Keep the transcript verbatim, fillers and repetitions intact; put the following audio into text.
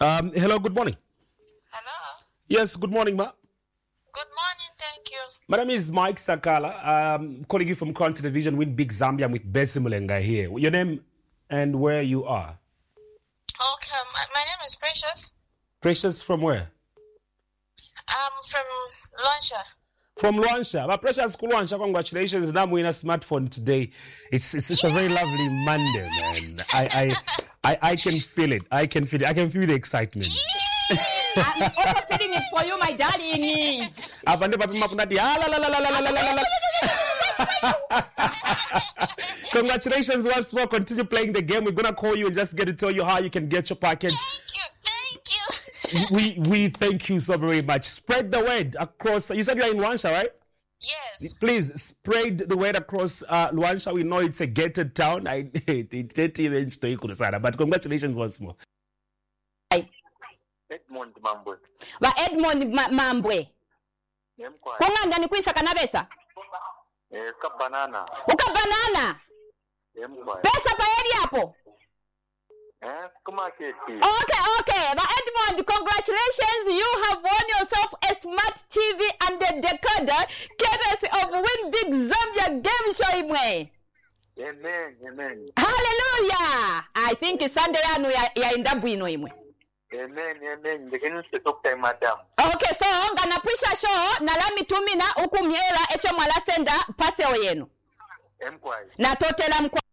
Um, hello, good morning. Hello. Yes, good morning, ma. Good morning, thank you. My name is Mike Sakala. I'm calling you from Crown Television, Win Big Zambia. I'm with Bessie Mulenga here. Your name and where you are? Okay, my, my name is Precious. Precious from where? I'm from Lunsha. From Luansha. But Precious Luansha, congratulations. Now we're in a smartphone today. It's it's, it's a very lovely Monday, man. I, I I I can feel it. I can feel it. I can feel the excitement. I'm also feeling it for you, my darling. Congratulations once more. Continue playing the game. We're going to call you and just get to tell you how you can get your package. Thank you, thank you. we we thank you so very much. Spread the word across. You said you're in Luansha, right? Yes. Please spread the word across uh, Luansha. We know it's a gated town. I but congratulations once more. Edmond Mambwe. Ba Edmond Ma- Mambwe. Yemkwa. Kunganga ni kwisa kanabesa? Eh, ka banana. Uka banana. Yemkwa. Pesa pa eri hapo. Eh, kuma keti. Okay, okay. Ba Edmond, congratulations. You have won yourself a smart T V and a decoder courtesy of Win Big Zambia game show imwe. Amen, amen. Hallelujah. I think Sunday yanu ya, ya indabu ino imwe. Amen, amen. Begin to talk to madam. Okay, so ngana pusha show na lami tumina ukumyela echo mwala senda pase oyenu. Emkwai. Na totela mkwa